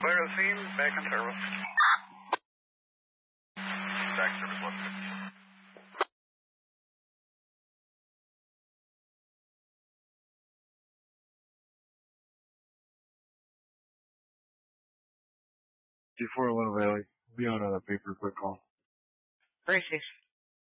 clear the scene, back in service. Back service 150. G411 Valley. Be on a paper quick call. Gracie.